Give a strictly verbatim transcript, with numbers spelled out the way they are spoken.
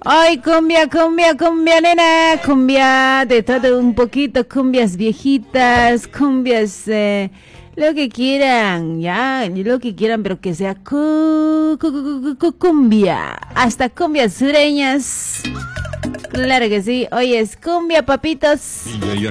Ay, cumbia, cumbia, cumbia, nena, cumbia de todo un poquito, cumbias viejitas, cumbias, eh, lo que quieran, ya, lo que quieran, pero que sea cu, cu, cu, cu, cu, cumbia, hasta cumbias sureñas. Claro que sí, oye, es cumbia, papitos. Y ya, ya